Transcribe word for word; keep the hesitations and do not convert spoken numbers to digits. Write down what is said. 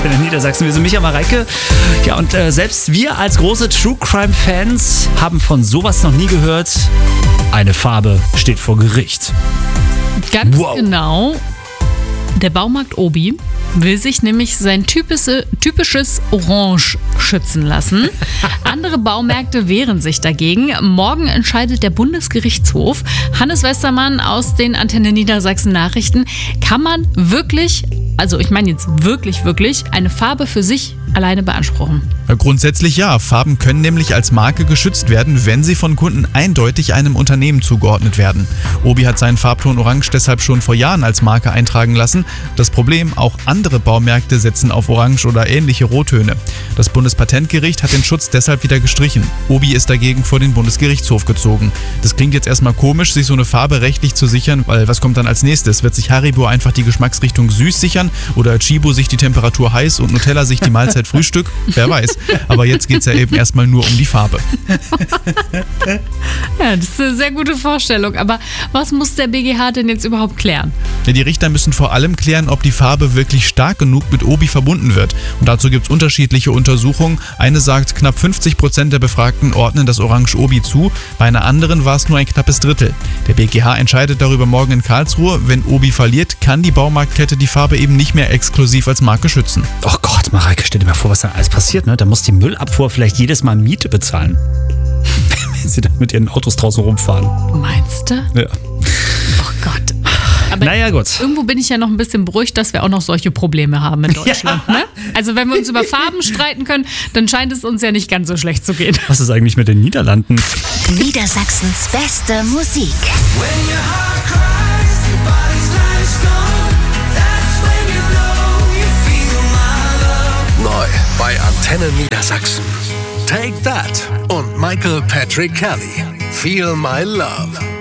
Antenne Niedersachsen. Wir sind Micha Mareike. Ja, und äh, selbst wir als große True Crime Fans haben von sowas noch nie gehört. Eine Farbe steht vor Gericht. Ganz Wow. genau. Der Baumarkt Obi will sich nämlich sein typische, typisches Orange schützen lassen. Andere Baumärkte wehren sich dagegen. Morgen entscheidet der Bundesgerichtshof. Hannes Westermann aus den Antenne Niedersachsen Nachrichten. Kann man wirklich, also ich meine jetzt wirklich, wirklich, eine Farbe für sich alleine beanspruchen? Grundsätzlich ja. Farben können nämlich als Marke geschützt werden, wenn sie von Kunden eindeutig einem Unternehmen zugeordnet werden. Obi hat seinen Farbton Orange deshalb schon vor Jahren als Marke eintragen lassen. Das Problem, auch andere Baumärkte setzen auf Orange oder ähnliche Rottöne. Das Bundespatentgericht hat den Schutz deshalb wieder gestrichen. Obi ist dagegen vor den Bundesgerichtshof gezogen. Das klingt jetzt erstmal komisch, sich so eine Farbe rechtlich zu sichern, weil was kommt dann als nächstes? Wird sich Haribo einfach die Geschmacksrichtung süß sichern oder Chibo sich die Temperatur heiß und Nutella sich die Mahlzeit Frühstück? Wer weiß. Aber jetzt geht es ja eben erstmal nur um die Farbe. Ja, das ist eine sehr gute Vorstellung. Aber was muss der B G H denn jetzt überhaupt klären? Ja, die Richter müssen vor allem klären, ob die Farbe wirklich stark genug mit Obi verbunden wird. Und dazu gibt es unterschiedliche Untersuchungen. Eine sagt, knapp fünfzig Prozent der Befragten ordnen das Orange Obi zu. Bei einer anderen war es nur ein knappes Drittel. Der B G H entscheidet darüber morgen in Karlsruhe. Wenn Obi verliert, kann die Baumarktkette die Farbe eben nicht mehr exklusiv als Marke schützen. Oh Gott, Mareike, stell dir mal vor, was da alles passiert. Ne? Da muss die Müllabfuhr vielleicht jedes Mal Miete bezahlen. Wenn sie dann mit ihren Autos draußen rumfahren. Meinst du? Ja. Oh Gott. Aber Naja, gut. irgendwo bin ich ja noch ein bisschen beruhigt, dass wir auch noch solche Probleme haben in Deutschland. Ja. Ne? Also wenn wir uns über Farben streiten können, dann scheint es uns ja nicht ganz so schlecht zu gehen. Was ist eigentlich mit den Niederlanden? Niedersachsens beste Musik. Neu bei Antenne Niedersachsen. Take That und Michael Patrick Kelly. Feel My Love.